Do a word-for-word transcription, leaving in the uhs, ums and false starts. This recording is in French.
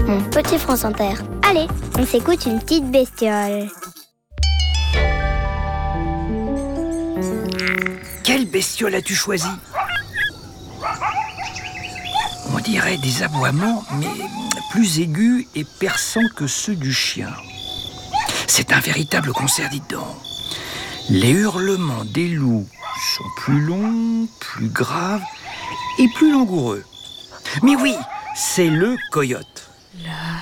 mon petit France Inter. Allez, on s'écoute une petite bestiole. Quelle bestiole as-tu choisi? On dirait des aboiements, mais plus aigus et perçants que ceux du chien. C'est un véritable concert, dites donc. Les hurlements des loups sont plus longs, plus graves et plus langoureux. Mais oui, c'est le coyote.